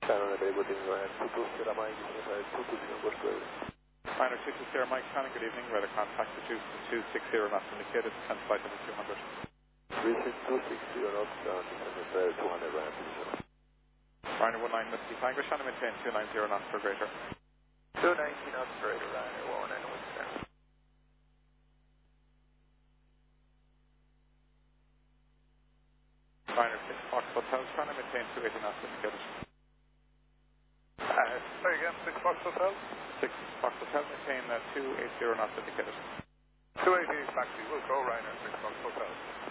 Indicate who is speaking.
Speaker 1: Channel Available Ryan 22 Sierra Mike, 220 West Road.
Speaker 2: Liner 22 Sierra Mike, Shannon, good evening. Weather contact reduced to 260 knots indicated, 10 flight level 200.
Speaker 1: 36260 knots, descending fair 200 Ryan 27.
Speaker 2: Liner 19 Whiskey Tango, Shannon, maintain 290 knots for greater.
Speaker 1: 290 knots for greater, Ryan 19 Whiskey.
Speaker 2: Liner 6 Fox Hotel, Shannon, maintain 280 knots indicated.
Speaker 1: Sorry again, 6 Fox Hotel?
Speaker 2: 6 Fox Hotel, maintain 280 knots indicated.
Speaker 1: 280 exactly, we'll go Ryan 6 Fox Hotel.